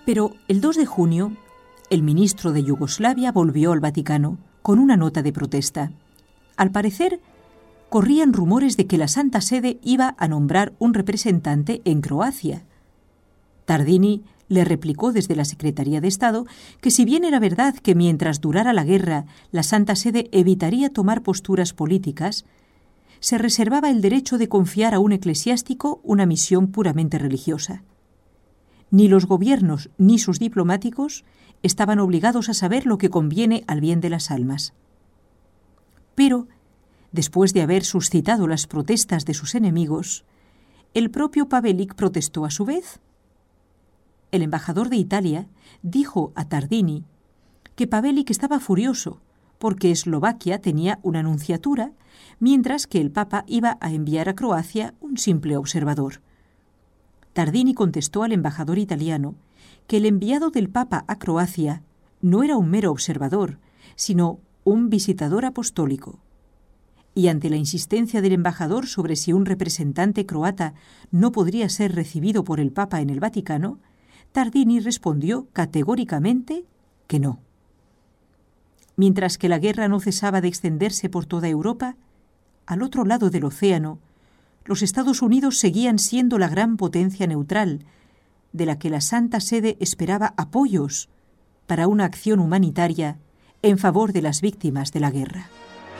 Pero el 2 de junio, el ministro de Yugoslavia volvió al Vaticano con una nota de protesta. Al parecer, corrían rumores de que la Santa Sede iba a nombrar un representante en Croacia. Tardini le replicó desde la Secretaría de Estado que si bien era verdad que mientras durara la guerra la Santa Sede evitaría tomar posturas políticas, se reservaba el derecho de confiar a un eclesiástico una misión puramente religiosa. Ni los gobiernos ni sus diplomáticos estaban obligados a saber lo que conviene al bien de las almas. Pero, después de haber suscitado las protestas de sus enemigos, el propio Pavelić protestó a su vez. El embajador de Italia dijo a Tardini que Pavelić estaba furioso porque Eslovaquia tenía una nunciatura, mientras que el Papa iba a enviar a Croacia un simple observador. Tardini contestó al embajador italiano que el enviado del Papa a Croacia no era un mero observador, sino un visitador apostólico. Y ante la insistencia del embajador sobre si un representante croata no podría ser recibido por el Papa en el Vaticano, Tardini respondió categóricamente que no. Mientras que la guerra no cesaba de extenderse por toda Europa, al otro lado del océano, los Estados Unidos seguían siendo la gran potencia neutral, de la que la Santa Sede esperaba apoyos para una acción humanitaria en favor de las víctimas de la guerra.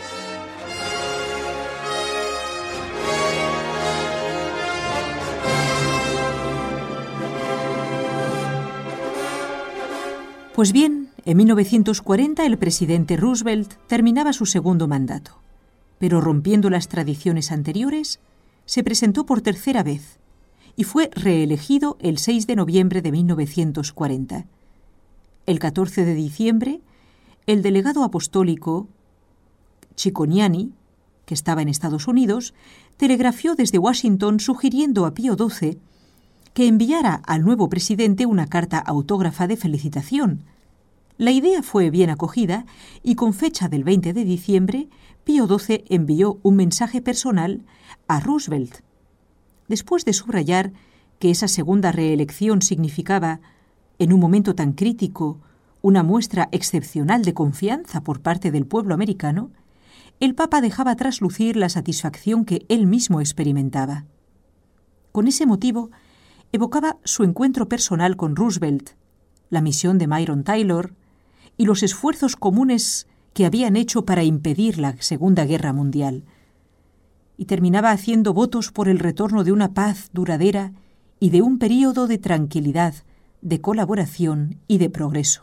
Pues bien, en 1940 el presidente Roosevelt terminaba su segundo mandato, pero rompiendo las tradiciones anteriores, se presentó por tercera vez y fue reelegido el 6 de noviembre de 1940. El 14 de diciembre, el delegado apostólico Cicognani, que estaba en Estados Unidos, telegrafió desde Washington sugiriendo a Pío XII que enviara al nuevo presidente una carta autógrafa de felicitación. La idea fue bien acogida y con fecha del 20 de diciembre, Pío XII envió un mensaje personal a Roosevelt. Después de subrayar que esa segunda reelección significaba, en un momento tan crítico, una muestra excepcional de confianza por parte del pueblo americano, el Papa dejaba traslucir la satisfacción que él mismo experimentaba. Con ese motivo, evocaba su encuentro personal con Roosevelt, la misión de Myron Taylor y los esfuerzos comunes que habían hecho para impedir la Segunda Guerra Mundial, y terminaba haciendo votos por el retorno de una paz duradera y de un período de tranquilidad, de colaboración y de progreso.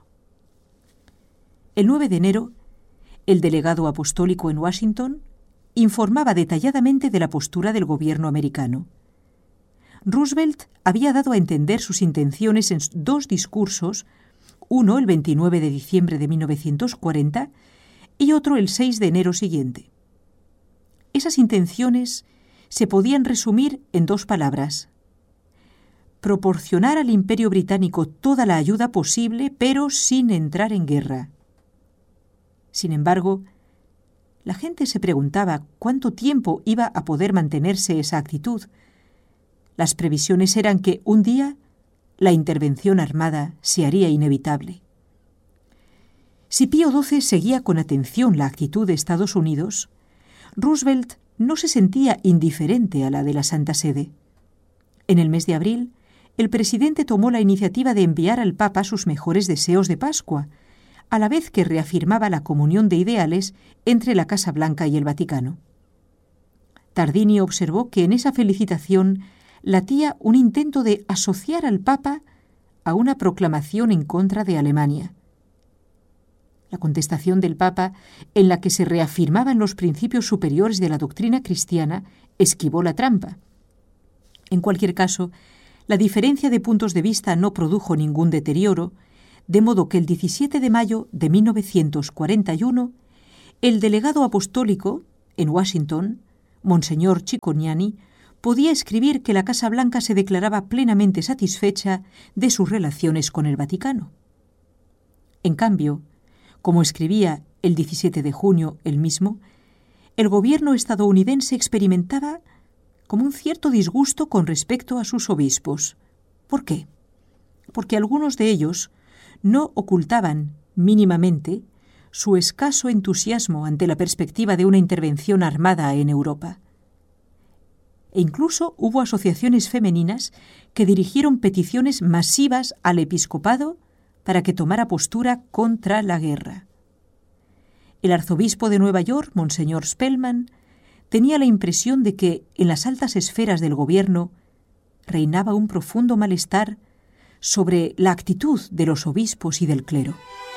El 9 de enero, el delegado apostólico en Washington informaba detalladamente de la postura del gobierno americano. Roosevelt había dado a entender sus intenciones en dos discursos, uno el 29 de diciembre de 1940 y otro el 6 de enero siguiente. Esas intenciones se podían resumir en dos palabras: proporcionar al Imperio Británico toda la ayuda posible, pero sin entrar en guerra. Sin embargo, la gente se preguntaba cuánto tiempo iba a poder mantenerse esa actitud. Las previsiones eran que un día la intervención armada se haría inevitable. Si Pío XII seguía con atención la actitud de Estados Unidos, Roosevelt no se sentía indiferente a la de la Santa Sede. En el mes de abril, el presidente tomó la iniciativa de enviar al Papa sus mejores deseos de Pascua, a la vez que reafirmaba la comunión de ideales entre la Casa Blanca y el Vaticano. Tardini observó que en esa felicitación latía un intento de asociar al Papa a una proclamación en contra de Alemania. La contestación del Papa, en la que se reafirmaban los principios superiores de la doctrina cristiana, esquivó la trampa. En cualquier caso, la diferencia de puntos de vista no produjo ningún deterioro, de modo que el 17 de mayo de 1941, el delegado apostólico en Washington, Monseñor Cicognani, podía escribir que la Casa Blanca se declaraba plenamente satisfecha de sus relaciones con el Vaticano. En cambio, como escribía el 17 de junio él mismo, el gobierno estadounidense experimentaba como un cierto disgusto con respecto a sus obispos. ¿Por qué? porque algunos de ellos no ocultaban mínimamente su escaso entusiasmo ante la perspectiva de una intervención armada en Europa. E incluso hubo asociaciones femeninas que dirigieron peticiones masivas al episcopado para que tomara postura contra la guerra. El arzobispo de Nueva York, Monseñor Spellman, tenía la impresión de que en las altas esferas del gobierno reinaba un profundo malestar sobre la actitud de los obispos y del clero.